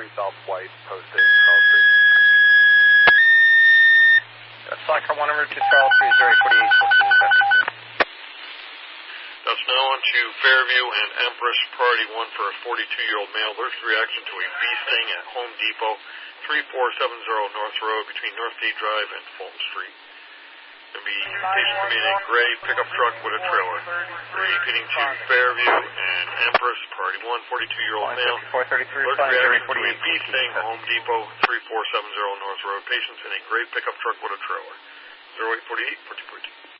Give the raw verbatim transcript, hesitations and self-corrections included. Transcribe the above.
three South White, posting Charles Street. Slacker one, over to Charles Street, zero eight forty-eight, fourteen fifty-two. That's now on to Fairview and Empress, priority one for a forty-two-year-old male. Allergic reaction to a bee sting at Home Depot, three four seven zero North Road, between Northgate Drive and Fulton Street. There'll be patient coming in a gray pickup truck with a trailer. Repeating to Fairview and Empress, priority one, forty-two-year-old male. Allergic reaction to a bee sting, Home Depot, three four seven zero North Road. Patients in a gray pickup truck with a trailer. zero eight forty-eight, fourteen forty-two.